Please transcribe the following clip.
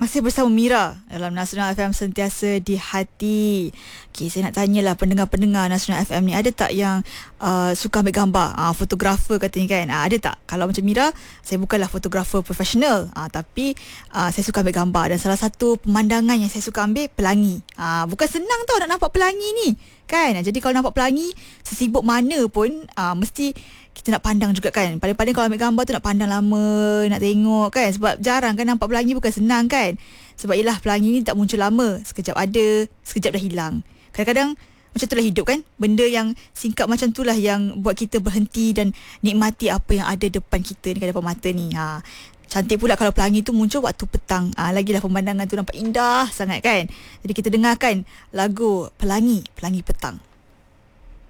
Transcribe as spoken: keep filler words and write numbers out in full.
Masih bersama Mira dalam Nasional F M Sentiasa di Hati. Okay, saya nak tanyalah pendengar-pendengar Nasional F M ni, ada tak yang uh, suka ambil gambar? Uh, fotografer katanya kan. Uh, ada tak? Kalau macam Mira, saya bukanlah fotografer profesional. Uh, tapi uh, saya suka ambil gambar. Dan salah satu pemandangan yang saya suka ambil, pelangi. Uh, bukan senang tau nak nampak pelangi ni. Kan? Jadi kalau nampak pelangi, sesibuk mana pun, uh, mesti kita nak pandang juga kan. Paling-paling kalau ambil gambar tu nak pandang lama, nak tengok kan. Sebab jarang kan nampak pelangi, bukan senang kan. Sebab yelah pelangi ni tak muncul lama. Sekejap ada, sekejap dah hilang. Kadang-kadang macam itulah hidup kan. Benda yang singkat macam itulah yang buat kita berhenti dan nikmati apa yang ada depan kita ni, kat depan mata ni. Ha. Cantik pula kalau pelangi tu muncul waktu petang. Ha, lagilah pemandangan tu nampak indah sangat kan. Jadi kita dengarkan lagu Pelangi, Pelangi Petang.